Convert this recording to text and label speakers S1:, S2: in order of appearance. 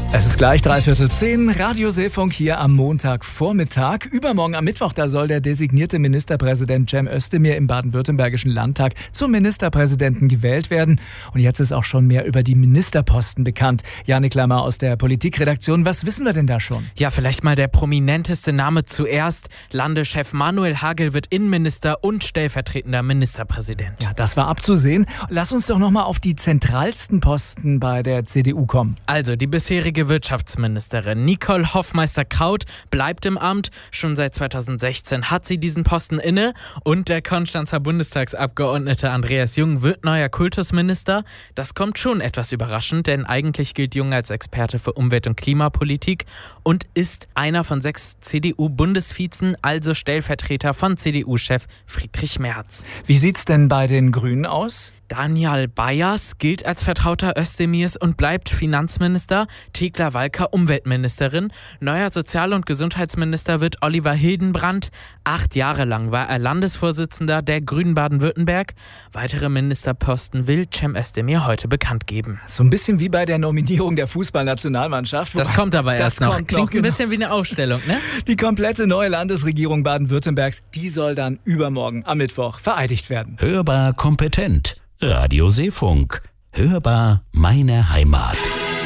S1: Es ist gleich 9:45, Radio Seefunk hier am Montagvormittag. Übermorgen am Mittwoch, da soll der designierte Ministerpräsident Cem Özdemir im baden-württembergischen Landtag zum Ministerpräsidenten gewählt werden. Und jetzt ist auch schon mehr über die Ministerposten bekannt. Janik Lammer aus der Politikredaktion, was wissen wir denn da schon?
S2: Ja, vielleicht mal der prominenteste Name zuerst. Landeschef Manuel Hagel wird Innenminister und stellvertretender Ministerpräsident.
S1: Ja, das war abzusehen. Lass uns doch nochmal auf die zentralsten Posten bei der CDU kommen.
S2: Also die bisherige Wirtschaftsministerin Nicole Hoffmeister-Kraut bleibt im Amt. Schon seit 2016 hat sie diesen Posten inne. Und der Konstanzer Bundestagsabgeordnete Andreas Jung wird neuer Kultusminister. Das kommt schon etwas überraschend, denn eigentlich gilt Jung als Experte für Umwelt- und Klimapolitik und ist einer von 6 CDU-Bundesvizen, also Stellvertreter von CDU-Chef Friedrich Merz.
S1: Wie sieht's denn bei den Grünen aus?
S2: Daniel Bayers gilt als Vertrauter Özdemirs und bleibt Finanzminister. Thekla Walker Umweltministerin. Neuer Sozial- und Gesundheitsminister wird Oliver Hildenbrand. 8 Jahre lang war er Landesvorsitzender der Grünen Baden-Württemberg. Weitere Ministerposten will Cem Özdemir heute bekannt geben.
S1: So ein bisschen wie bei der Nominierung der Fußballnationalmannschaft.
S2: Das kommt aber erst noch. Klingt ein bisschen wie eine Ausstellung, ne?
S1: Die komplette neue Landesregierung Baden-Württembergs, die soll dann übermorgen am Mittwoch vereidigt werden.
S3: Hörbar kompetent. Radio Seefunk. Hörbar meine Heimat.